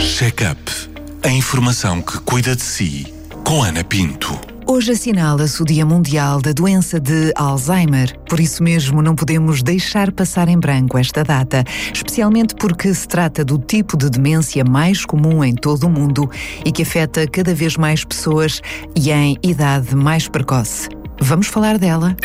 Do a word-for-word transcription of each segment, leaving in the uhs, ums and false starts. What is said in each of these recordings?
Check-up. A informação que cuida de si, com Ana Pinto. Hoje assinala-se o Dia Mundial da Doença de Alzheimer. Por isso mesmo não podemos deixar passar em branco esta data, especialmente porque se trata do tipo de demência mais comum em todo o mundo e que afeta cada vez mais pessoas e em idade mais precoce. Vamos falar dela?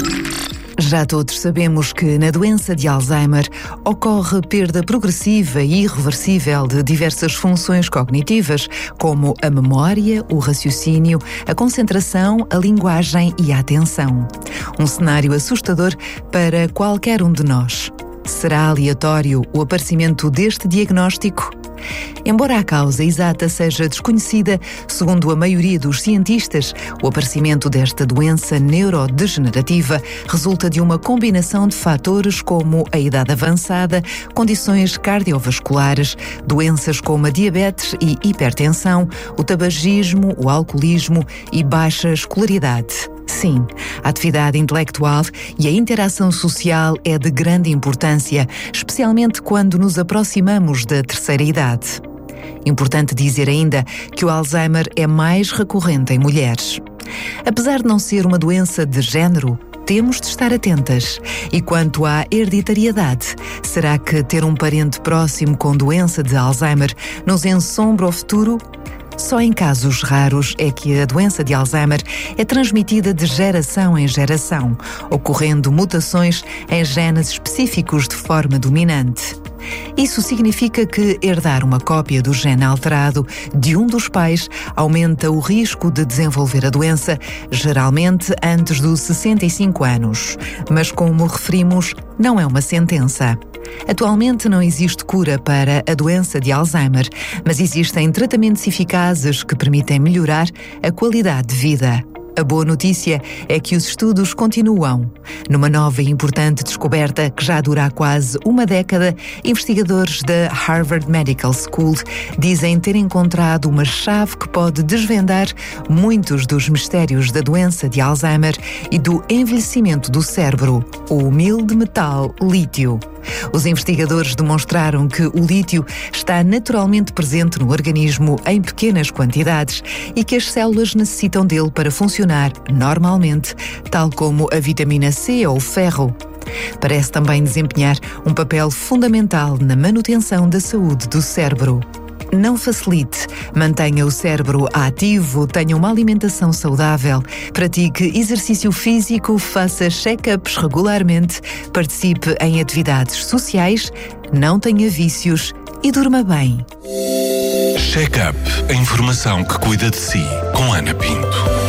Já todos sabemos que na doença de Alzheimer ocorre perda progressiva e irreversível de diversas funções cognitivas, como a memória, o raciocínio, a concentração, a linguagem e a atenção. Um cenário assustador para qualquer um de nós. Será aleatório o aparecimento deste diagnóstico? Embora a causa exata seja desconhecida, segundo a maioria dos cientistas, o aparecimento desta doença neurodegenerativa resulta de uma combinação de fatores como a idade avançada, condições cardiovasculares, doenças como a diabetes e hipertensão, o tabagismo, o alcoolismo e baixa escolaridade. Sim, a atividade intelectual e a interação social é de grande importância, especialmente quando nos aproximamos da terceira idade. Importante dizer ainda que o Alzheimer é mais recorrente em mulheres. Apesar de não ser uma doença de género, temos de estar atentas. E quanto à hereditariedade, será que ter um parente próximo com doença de Alzheimer nos ensombra o futuro? Só em casos raros é que a doença de Alzheimer é transmitida de geração em geração, ocorrendo mutações em genes específicos de forma dominante. Isso significa que herdar uma cópia do gene alterado de um dos pais aumenta o risco de desenvolver a doença, geralmente antes dos sessenta e cinco anos. Mas, como referimos, não é uma sentença. Atualmente não existe cura para a doença de Alzheimer, mas existem tratamentos eficazes que permitem melhorar a qualidade de vida. A boa notícia é que os estudos continuam. Numa nova e importante descoberta que já dura há quase uma década, investigadores da Harvard Medical School dizem ter encontrado uma chave que pode desvendar muitos dos mistérios da doença de Alzheimer e do envelhecimento do cérebro, o humilde metal lítio. Os investigadores demonstraram que o lítio está naturalmente presente no organismo em pequenas quantidades e que as células necessitam dele para funcionar normalmente, tal como a vitamina C ou o ferro. Parece também desempenhar um papel fundamental na manutenção da saúde do cérebro. Não facilite, mantenha o cérebro ativo, tenha uma alimentação saudável, pratique exercício físico, faça check-ups regularmente, participe em atividades sociais, não tenha vícios e durma bem. Check-up. A informação que cuida de si, com Ana Pinto.